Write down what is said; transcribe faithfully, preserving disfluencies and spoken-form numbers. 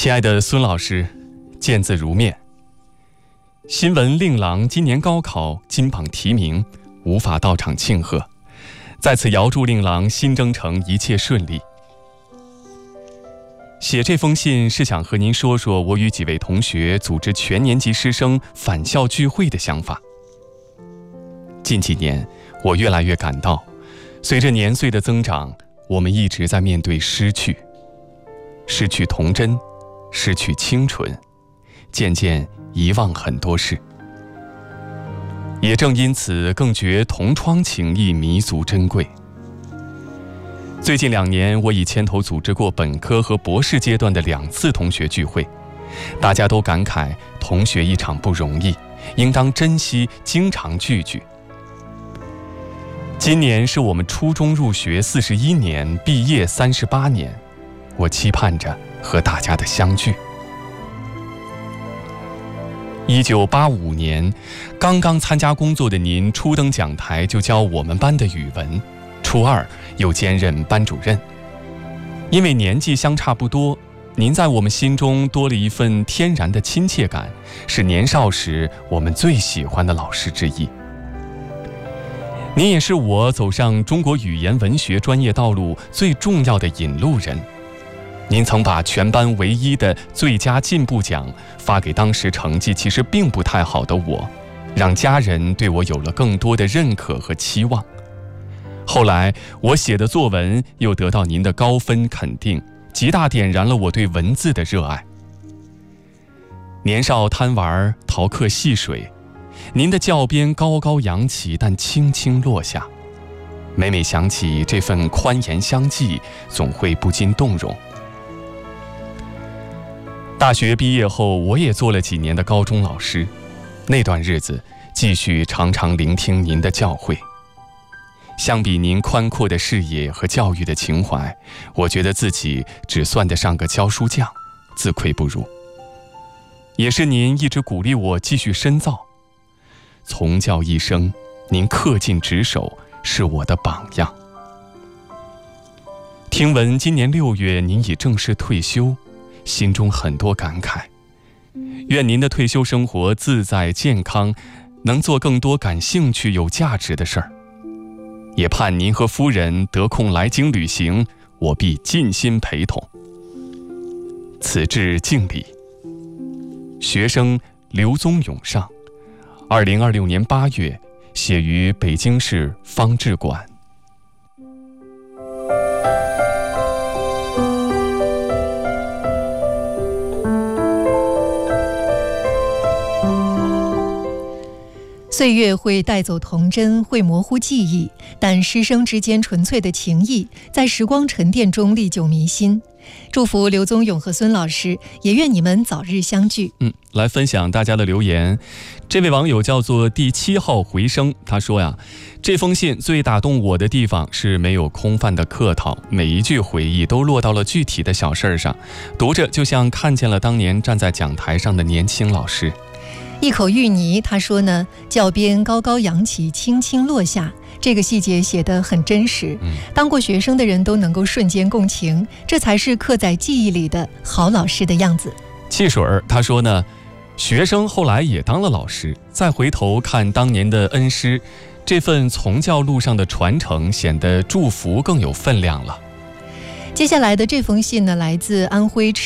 亲爱的孙老师，见字如面。新闻令郎今年高考金榜题名，无法到场庆贺，在此遥祝令郎新征程一切顺利。写这封信是想和您说说我与几位同学组织全年级师生返校聚会的想法。近几年，我越来越感到，随着年岁的增长，我们一直在面对失去，失去童真，失去清纯，渐渐遗忘很多事。也正因此，更觉同窗情谊弥足珍贵。最近两年，我已牵头组织过本科和博士阶段的两次同学聚会，大家都感慨同学一场不容易，应当珍惜，经常聚聚。今年是我们初中入学四十一年，毕业三十八年，我期盼着和大家的相聚。一九八五年，刚刚参加工作的您初登讲台就教我们班的语文，初二又兼任班主任。因为年纪相差不多，您在我们心中多了一份天然的亲切感，是年少时我们最喜欢的老师之一。您也是我走上中国语言文学专业道路最重要的引路人。您曾把全班唯一的最佳进步奖发给当时成绩其实并不太好的我，让家人对我有了更多的认可和期望。后来我写的作文又得到您的高分肯定，极大点燃了我对文字的热爱。年少贪玩，逃课戏水，您的教鞭高高扬起，但轻轻落下。每每想起这份宽严相济，总会不禁动容。大学毕业后，我也做了几年的高中老师，那段日子继续常常聆听您的教诲。相比您宽阔的视野和教育的情怀，我觉得自己只算得上个教书匠，自愧不如。也是您一直鼓励我继续深造，从教一生，您恪尽职守，是我的榜样。听闻今年六月您已正式退休，心中很多感慨。愿您的退休生活自在健康，能做更多感兴趣有价值的事儿。也盼您和夫人得空来京旅行，我必尽心陪同。此致敬礼。学生刘宗永上，二零二六年八月，写于北京市方志馆。 岁月会带走童真，会模糊记忆，但师生之间纯粹的情谊在时光沉淀中历久弥新。祝福刘宗永和孙老师，也愿你们早日相聚。 嗯，来分享大家的留言。这位网友叫做第七号回声，他说呀，这封信最打动我的地方是没有空泛的客套，每一句回忆都落到了具体的小事上，读着就像看见了当年站在讲台上的年轻老师。 一口芋泥他说呢，教鞭高高扬起，轻轻落下，这个细节写得很真实，当过学生的人都能够瞬间共情，这才是刻在记忆里的好老师的样子。 汽水儿他说呢，学生后来也当了老师，再回头看当年的恩师，这份从教路上的传承显得祝福更有分量了。 接下来的这封信呢，来自安徽